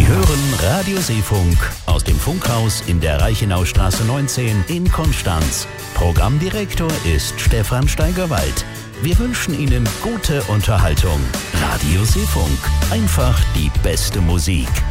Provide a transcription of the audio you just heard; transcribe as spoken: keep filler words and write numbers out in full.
hören Radio Seefunk aus dem Funkhaus in der Reichenaustraße neunzehn in Konstanz. Programmdirektor ist Stefan Steigerwald. Wir wünschen Ihnen gute Unterhaltung. Radio Seefunk, einfach die beste Musik.